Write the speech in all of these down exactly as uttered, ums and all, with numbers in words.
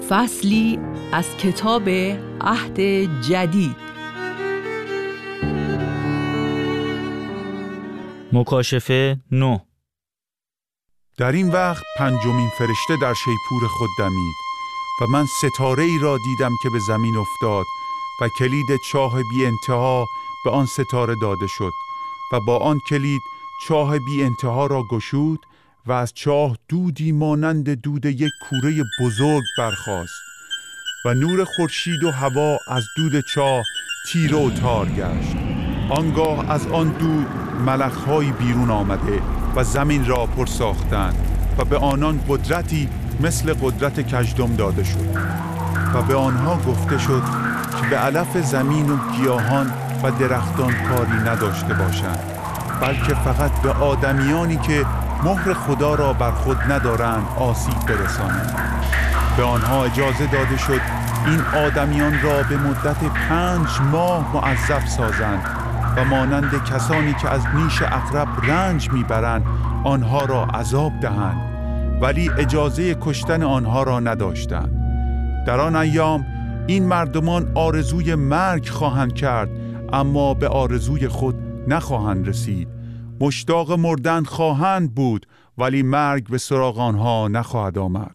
فصلی از کتاب عهد جدید. مکاشفه نه. در این وقت پنجمین فرشته در شیپور خود دمید و من ستاره ای را دیدم که به زمین افتاد و کلید چاه بی انتها به آن ستاره داده شد و با آن کلید چاه بی انتها را گشود و از چاه دودی مانند دود یک کوره بزرگ برخاست و نور خورشید و هوا از دود چاه تیره و تار گشت. آنگاه از آن دود ملخ‌هایی بیرون آمده و زمین را پر ساختند و به آنان قدرتی مثل قدرت کژدم داده شد و به آنها گفته شد که به علف زمین و گیاهان و درختان کاری نداشته باشند، بلکه فقط به آدمیانی که مهر خدا را بر خود ندارند آسیب برسانند. به آنها اجازه داده شد این آدمیان را به مدت پنج ماه معذب سازند و مانند کسانی که از نیش عقرب رنج میبرند آنها را عذاب دهند، ولی اجازه کشتن آنها را نداشتند. در آن ایام این مردمان آرزوی مرگ خواهند کرد، اما به آرزوی خود نخواهند رسید. مشتاق مردن خواهند بود، ولی مرگ به سراغ آنها نخواهد آمد.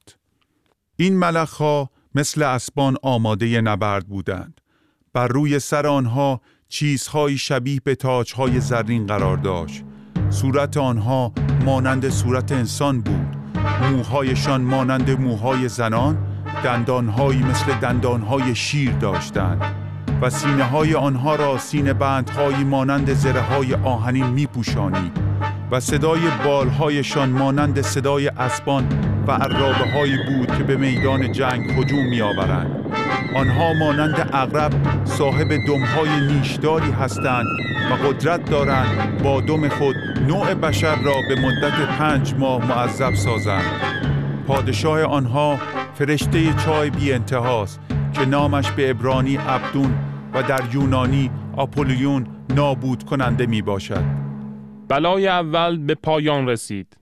این ملخ‌ها مثل اسبان آماده نبرد بودند. بر روی سر آنها چیزهای شبیه به تاج‌های زرین قرار داشت. صورت آنها مانند صورت انسان بود. موهایشان مانند موهای زنان، دندانهایی مثل دندانهای شیر داشتند و سینه‌های آنها را سینه بندهایی مانند زره‌های آهنین می‌پوشانید و صدای بالهایشان مانند صدای اسبان و عرابه‌هایی بود که به میدان جنگ هجوم می‌آورند. آنها مانند عقرب صاحب دم‌های نیشداری هستند و قدرت دارند با دم خود نوع بشر را به مدت پنج ماه معذب سازند. پادشاه آنها فرشته چاه بی انتهاست که نامش به عبرانی ابدون و در یونانی آپولیون نابود کننده می باشد. بلای اول به پایان رسید،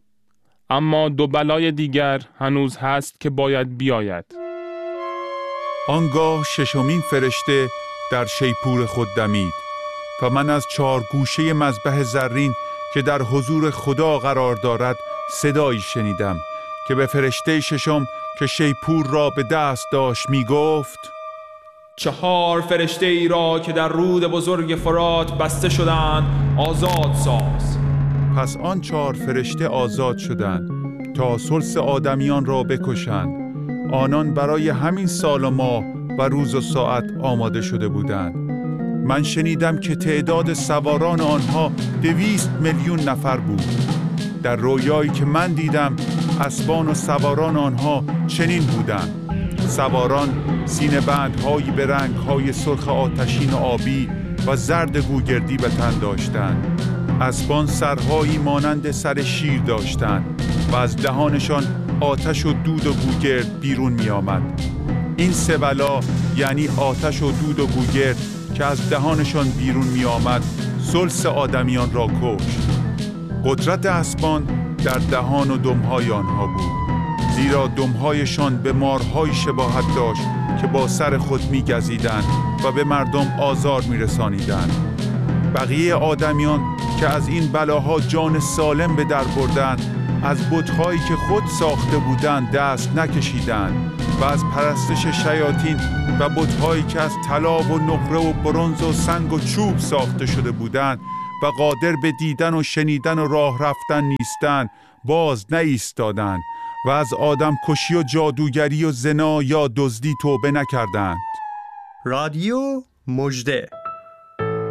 اما دو بلای دیگر هنوز هست که باید بیاید. آنگاه ششمین فرشته در شیپور خود دمید و من از چهار گوشه مذبح زرین که در حضور خدا قرار دارد صدایی شنیدم که به فرشته ششم که شیپور را به دست داشت می گفت: چهار فرشته ای را که در رود بزرگ فرات بسته شدند آزاد ساز. پس آن چهار فرشته آزاد شدند تا ثلث آدمیان را بکشند. آنان برای همین سال و ماه و روز و ساعت آماده شده بودند. من شنیدم که تعداد سواران آنها دویست میلیون نفر بود. در رویایی که من دیدم اسبان و سواران آنها چنین بودند: سواران سینه بندهایی به رنگهای سرخ آتشین و آبی و زرد گوگردی به تن داشتند. اسبان سرهایی مانند سر شیر داشتند و از دهانشان آتش و دود و گوگرد بیرون می آمد. این سه بلا یعنی آتش و دود و گوگرد که از دهانشان بیرون می آمد ثلث آدمیان را کشت. قدرت اسبان در دهان و دمهای آنها بود، زیرا دمهایشان به مارهای شباهت داشت که با سر خود می گزیدند و به مردم آزار می رسانیدند. بقیه آدمیان که از این بلاها جان سالم به در بردند از بت‌هایی که خود ساخته بودند دست نکشیدند و از پرستش شیاطین و بت‌هایی که از طلا و نقره و برنز و سنگ و چوب ساخته شده بودند و قادر به دیدن و شنیدن و راه رفتن نیستند باز نایستادند و از آدم کشی و جادوگری و زنا یا دزدی توبه نکردند. رادیو مژده.